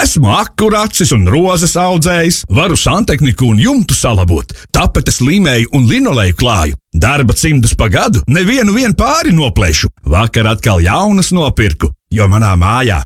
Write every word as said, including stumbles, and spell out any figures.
Esmu akuracis un rozes audzējs, varu santehniku un jumtu salabot, tapetes līmēju un linoleju klāju. Darba cimdus pa gadu, nevienu vien pāri noplēšu. Vakar atkal jaunas nopirku, jo manā mājā